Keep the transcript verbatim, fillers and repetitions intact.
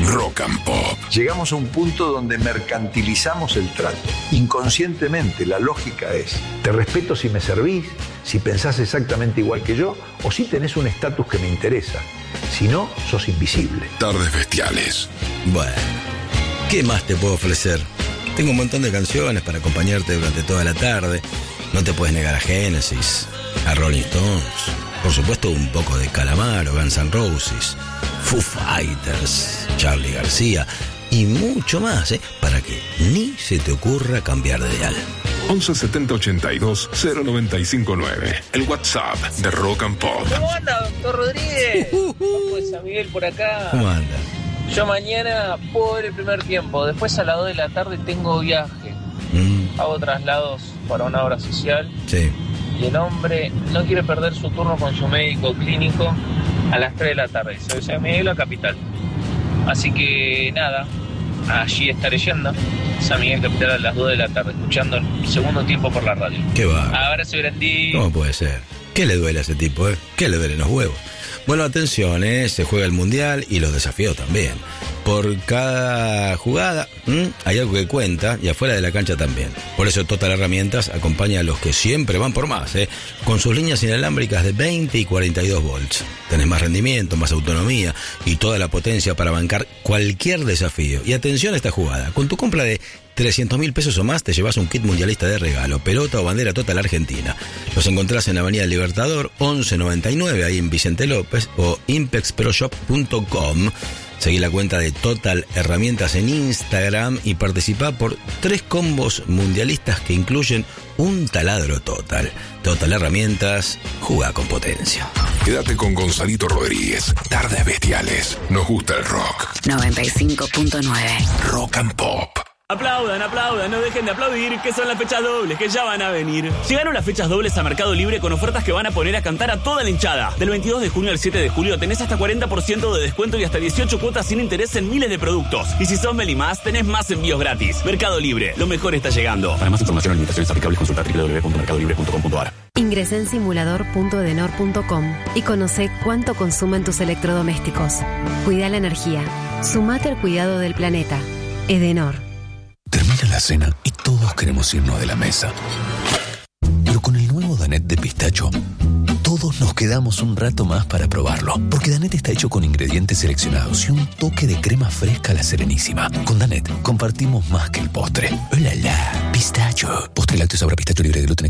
Rock and Pop. Llegamos a un punto donde mercantilizamos el trato. Inconscientemente, la lógica es: te respeto si me servís, si pensás exactamente igual que yo, o si tenés un estatus que me interesa. Si no, sos invisible. Tardes Bestiales. Bueno, ¿qué más te puedo ofrecer? Tengo un montón de canciones para acompañarte durante toda la tarde. No te puedes negar a Genesis, a Rolling Stones, por supuesto un poco de Calamaro, Guns N' Roses, Foo Fighters, Charly García y mucho más, ¿eh? Para que ni se te ocurra cambiar de dial. once setenta ochenta y dos cero noventa y cinco nueve. El WhatsApp de Rock and Pop. ¿Cómo anda, doctor Rodríguez? ¿Cómo es San Miguel por acá? ¿Cómo anda? Yo mañana puedo ver el primer tiempo. Después a las dos de la tarde tengo viaje. Mm. Hago traslados para una obra social. Sí. Y el hombre no quiere perder su turno con su médico clínico a las tres de la tarde. Soy San Miguel, la capital. Así que nada, allí estaré yendo. San Miguel, capital, a las dos de la tarde, escuchando el segundo tiempo por la radio. ¿Qué va? Abrazo grande. ¿Cómo puede ser? ¿Qué le duele a ese tipo, eh? ¿Qué le duelen los huevos? Bueno, atención, ¿eh? Se juega el Mundial y los desafíos también. Por cada jugada ¿m? hay algo que cuenta, y afuera de la cancha también. Por eso Total Herramientas acompaña a los que siempre van por más, ¿eh? Con sus líneas inalámbricas de veinte y cuarenta y dos volts. Tenés más rendimiento, más autonomía y toda la potencia para bancar cualquier desafío. Y atención a esta jugada. Con tu compra de trescientos mil pesos o más te llevas un kit mundialista de regalo, pelota o bandera Total Argentina. Los encontrás en Avenida Libertador once noventa y nueve, ahí en Vicente López, o impex pro shop punto com. Seguí la cuenta de Total Herramientas en Instagram y participá por tres combos mundialistas que incluyen un taladro Total. Total Herramientas, jugá con potencia. Quédate con Gonzalito Rodríguez. Tardes Bestiales. Nos gusta el rock. noventa y cinco punto nueve. Rock and Pop. Aplaudan, aplaudan, no dejen de aplaudir, que son las fechas dobles, que ya van a venir. Llegaron las fechas dobles a Mercado Libre con ofertas que van a poner a cantar a toda la hinchada. Del veintidós de junio al siete de julio tenés hasta cuarenta por ciento de descuento y hasta dieciocho cuotas sin interés en miles de productos. Y si sos Meli Más, tenés más envíos gratis. Mercado Libre, lo mejor está llegando. Para más información o limitaciones aplicables, consulta doble u doble u doble u punto mercado libre punto com punto a r. Ingresá en simulador punto edenor punto com y conocé cuánto consumen tus electrodomésticos. Cuida la energía. Sumate al cuidado del planeta. Edenor. Termina la cena y todos queremos irnos de la mesa. Pero con el nuevo Danette de pistacho, todos nos quedamos un rato más para probarlo. Porque Danette está hecho con ingredientes seleccionados y un toque de crema fresca a la Serenísima. Con Danette compartimos más que el postre. ¡Oh, la, la! Pistacho. Postre lácteo sabor a pistacho libre de gluten.